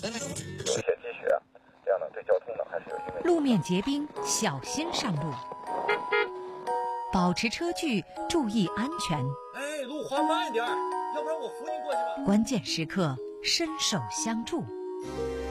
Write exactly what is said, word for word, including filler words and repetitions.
有些积雪，这样呢对交通呢还是有一定的。 路面结冰，小心上路，保持车距，注意安全。 哎，路滑慢一点，要不然我扶你过去吧。 关键时刻伸手相助。